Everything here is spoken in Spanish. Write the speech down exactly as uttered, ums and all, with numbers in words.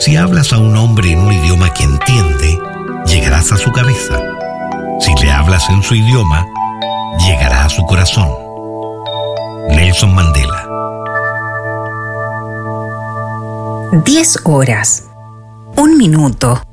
Si hablas a un hombre en un idioma que entiende, llegarás a su cabeza. Si le hablas en su idioma, llegará a su corazón. Nelson Mandela. Diez horas, un minuto.